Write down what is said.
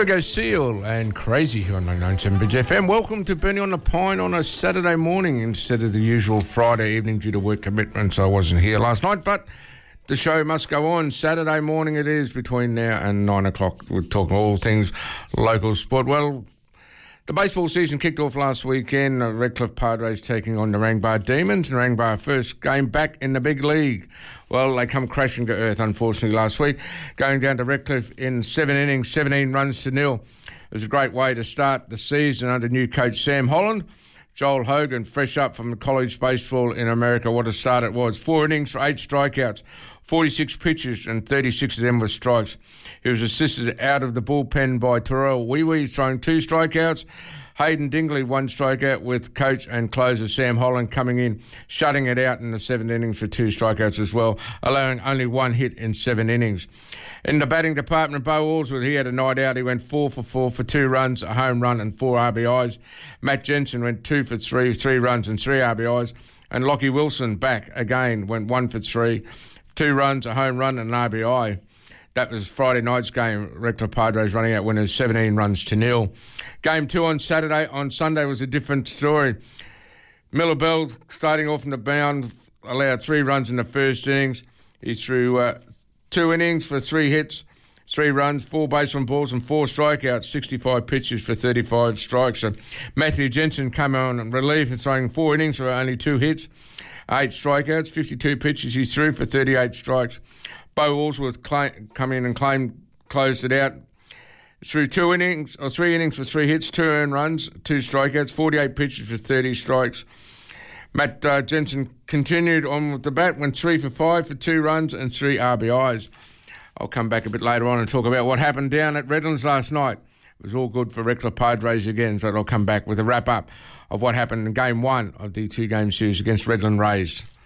There we go, Seal and Crazy here on 99.7 Bridge FM. Welcome to Bernie on the Pine on a Saturday morning instead of the usual Friday evening due to work commitments. I wasn't here last night, but the show must go on. Saturday morning it is between now and 9 o'clock. We're talking all things local sport. Well, the baseball season kicked off last weekend. The Redcliffe Padres taking on the Narangba Demons. Narangba first game back in the big league. Well, they come crashing to earth, unfortunately, last week. Going down to Redcliffe in 7 innings, 17 runs to nil. It was a great way to start the season under new coach Sam Holland. Joel Hogan, fresh up from college baseball in America. What a start it was. 4 innings for 8 strikeouts, 46 pitches, and 36 of them were strikes. He was assisted out of the bullpen by Terrell Wee throwing 2 strikeouts. Hayden Dingley 1 strikeout, with coach and closer Sam Holland coming in, shutting it out in the 7th innings for 2 strikeouts as well, allowing only 1 hit in 7 innings. In the batting department, Bo Allsworth, he had a night out. He went 4 for 4 for 2 runs, a home run and 4 RBIs. Matt Jensen went 2 for 3, 3 runs and 3 RBIs. And Lockie Wilson back again, went 1 for 3, 2 runs, a home run and an RBI. That was Friday night's game. Redcliffe Padres running out winners 17 runs to nil. Game 2 on Saturday. On Sunday was a different story. Miller Bell, starting off in the mound, allowed 3 runs in the first innings. He threw 2 innings for 3 hits, 3 runs, 4 base on balls and 4 strikeouts, 65 pitches for 35 strikes. So Matthew Jensen came on in relief and throwing 4 innings for only 2 hits, 8 strikeouts, 52 pitches he threw for 38 strikes. Bo Allsworth come in and closed it out. Through 3 innings for 3 hits, 2 earned runs, 2 strikeouts, 48 pitches for 30 strikes. Matt Jensen continued on with the bat, went 3 for 5 for 2 runs and 3 RBIs. I'll come back a bit later on and talk about what happened down at Redlands last night. It was all good for Redcliffe Padres again, so I'll come back with a wrap-up of what happened in Game 1 of the 2-game series against Redland Rays.